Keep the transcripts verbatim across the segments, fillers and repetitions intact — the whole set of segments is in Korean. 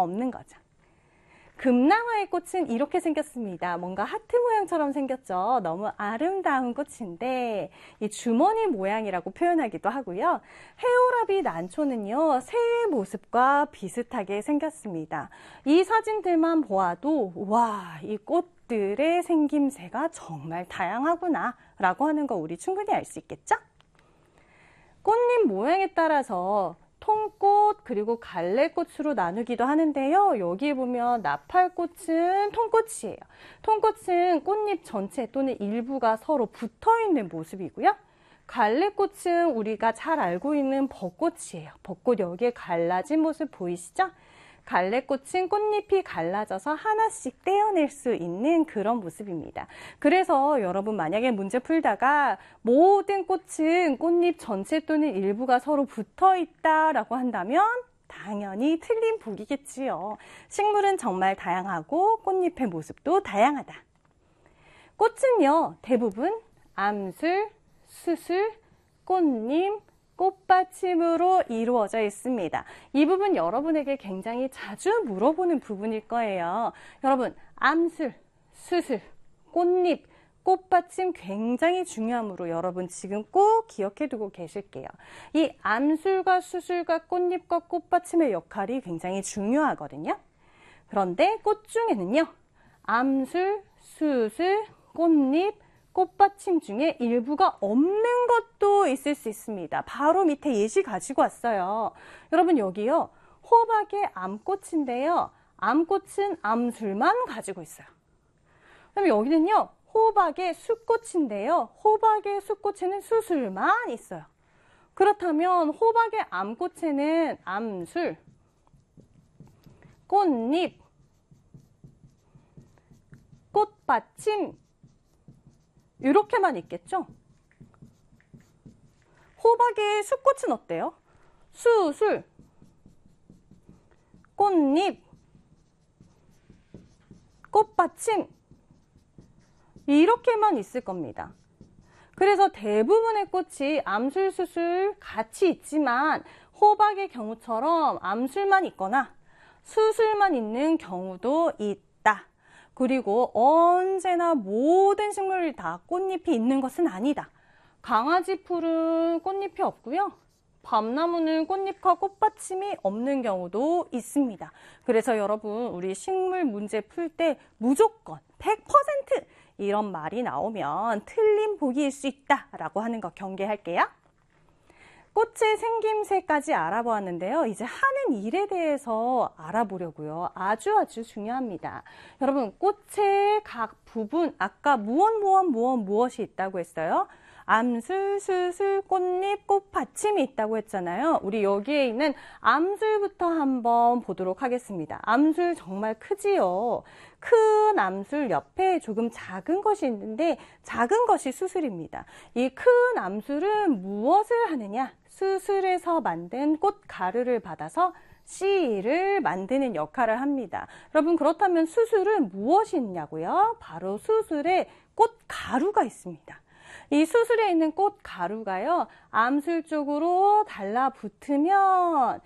없는 거죠. 금낭화의 꽃은 이렇게 생겼습니다. 뭔가 하트 모양처럼 생겼죠. 너무 아름다운 꽃인데 이 주머니 모양이라고 표현하기도 하고요. 해오라비 난초는요, 새의 모습과 비슷하게 생겼습니다. 이 사진들만 보아도 와, 이 꽃들의 생김새가 정말 다양하구나 라고 하는 거 우리 충분히 알 수 있겠죠? 꽃잎 모양에 따라서 통꽃 그리고 갈래꽃으로 나누기도 하는데요. 여기 보면 나팔꽃은 통꽃이에요. 통꽃은 꽃잎 전체 또는 일부가 서로 붙어있는 모습이고요. 갈래꽃은 우리가 잘 알고 있는 벚꽃이에요. 벚꽃 여기에 갈라진 모습 보이시죠? 갈래꽃은 꽃잎이 갈라져서 하나씩 떼어낼 수 있는 그런 모습입니다. 그래서 여러분 만약에 문제 풀다가 모든 꽃은 꽃잎 전체 또는 일부가 서로 붙어 있다라고 한다면 당연히 틀린 보기겠지요. 식물은 정말 다양하고 꽃잎의 모습도 다양하다. 꽃은요, 대부분 암술, 수술, 꽃잎, 꽃받침으로 이루어져 있습니다. 이 부분 여러분에게 굉장히 자주 물어보는 부분일 거예요. 여러분, 암술, 수술, 꽃잎, 꽃받침 굉장히 중요하므로 여러분 지금 꼭 기억해 두고 계실게요. 이 암술과 수술과 꽃잎과 꽃받침의 역할이 굉장히 중요하거든요. 그런데 꽃 중에는요, 암술, 수술, 꽃잎, 꽃받침 중에 일부가 없는 것도 있을 수 있습니다. 바로 밑에 예시 가지고 왔어요. 여러분 여기요, 호박의 암꽃인데요. 암꽃은 암술만 가지고 있어요. 그다음에 여기는요, 호박의 숫꽃인데요. 호박의 숫꽃에는 수술만 있어요. 그렇다면 호박의 암꽃에는 암술, 꽃잎, 꽃받침 이렇게만 있겠죠? 호박의 숫꽃은 어때요? 수술, 꽃잎, 꽃받침 이렇게만 있을 겁니다. 그래서 대부분의 꽃이 암술, 수술 같이 있지만 호박의 경우처럼 암술만 있거나 수술만 있는 경우도 있다. 그리고 언제나 모든 식물이 다 꽃잎이 있는 것은 아니다. 강아지 풀은 꽃잎이 없고요. 밤나무는 꽃잎과 꽃받침이 없는 경우도 있습니다. 그래서 여러분 우리 식물 문제 풀 때 무조건 백 퍼센트 이런 말이 나오면 틀린 보기일 수 있다라고 하는 거 경계할게요. 꽃의 생김새까지 알아보았는데요. 이제 하는 일에 대해서 알아보려고요. 아주 아주 중요합니다. 여러분, 꽃의 각 부분, 아까 무엇 무엇 무엇 무엇이 있다고 했어요? 암술, 수술, 꽃잎, 꽃받침이 있다고 했잖아요. 우리 여기에 있는 암술부터 한번 보도록 하겠습니다. 암술 정말 크지요. 큰 암술 옆에 조금 작은 것이 있는데 작은 것이 수술입니다. 이 큰 암술은 무엇을 하느냐? 수술에서 만든 꽃가루를 받아서 씨를 만드는 역할을 합니다. 여러분, 그렇다면 수술은 무엇이 있냐고요? 바로 수술에 꽃가루가 있습니다. 이 수술에 있는 꽃가루가요, 암술 쪽으로 달라붙으면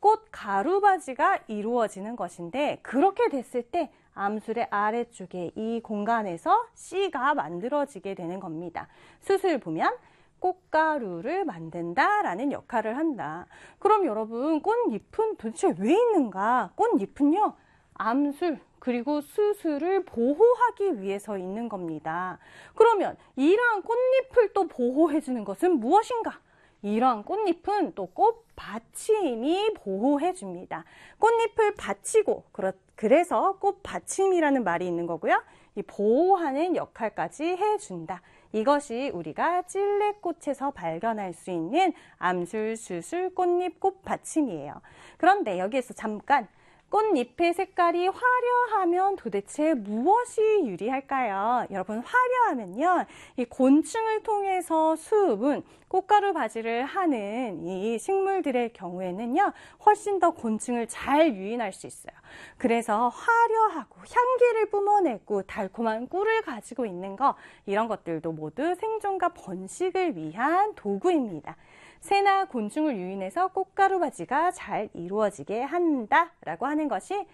꽃가루바지가 이루어지는 것인데, 그렇게 됐을 때 암술의 아래쪽에 이 공간에서 씨가 만들어지게 되는 겁니다. 수술 보면 꽃가루를 만든다라는 역할을 한다. 그럼 여러분, 꽃잎은 도대체 왜 있는가? 꽃잎은요, 암술 그리고 수술을 보호하기 위해서 있는 겁니다. 그러면 이러한 꽃잎을 또 보호해주는 것은 무엇인가? 이러한 꽃잎은 또 꽃받침이 보호해줍니다. 꽃잎을 받치고, 그래서 꽃받침이라는 말이 있는 거고요. 이 보호하는 역할까지 해준다. 이것이 우리가 찔레꽃에서 발견할 수 있는 암술, 수술, 꽃잎, 꽃받침이에요. 그런데 여기에서 잠깐, 꽃잎의 색깔이 화려하면 도대체 무엇이 유리할까요? 여러분, 화려하면요, 이 곤충을 통해서 수분, 꽃가루 바지를 하는 이 식물들의 경우에는요, 훨씬 더 곤충을 잘 유인할 수 있어요. 그래서 화려하고 향기를 뿜어내고 달콤한 꿀을 가지고 있는 거, 이런 것들도 모두 생존과 번식을 위한 도구입니다. 새나 곤충을 유인해서 꽃가루 바지가 잘 이루어지게 한다라고 하는 것이